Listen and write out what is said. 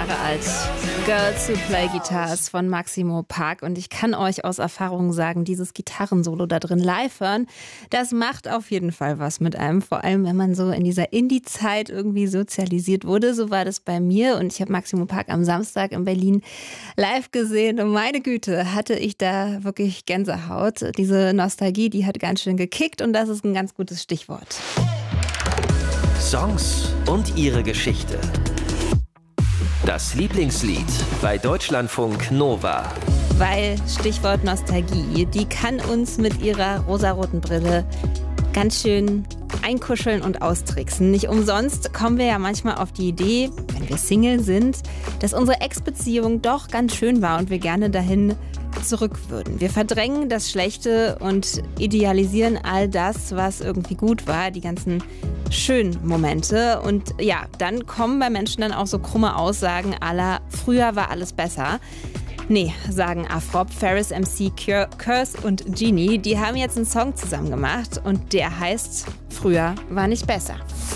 Jahre alt. Girls Who Play Guitars von Maximo Park. Und ich kann euch aus Erfahrung sagen, dieses Gitarrensolo da drin live hören, das macht auf jeden Fall was mit einem. Vor allem, wenn man so in dieser Indie-Zeit irgendwie sozialisiert wurde. So war das bei mir. Und ich habe Maximo Park am Samstag in Berlin live gesehen. Und meine Güte, hatte ich da wirklich Gänsehaut. Diese Nostalgie, die hat ganz schön gekickt. Und das ist ein ganz gutes Stichwort. Songs und ihre Geschichte. Das Lieblingslied bei Deutschlandfunk Nova. Weil, Stichwort Nostalgie, die kann uns mit ihrer rosaroten Brille ganz schön einkuscheln und austricksen. Nicht umsonst kommen wir ja manchmal auf die Idee, wenn wir Single sind, dass unsere Ex-Beziehung doch ganz schön war und wir gerne dahin zurück würden. Wir verdrängen das Schlechte und idealisieren all das, was irgendwie gut war, die ganzen schönen Momente. Und ja, dann kommen bei Menschen dann auch so krumme Aussagen à la früher war alles besser. Nee, sagen Afrop, Ferris MC, Curse und Genie. Die haben jetzt einen Song zusammen gemacht und der heißt Früher war nicht besser.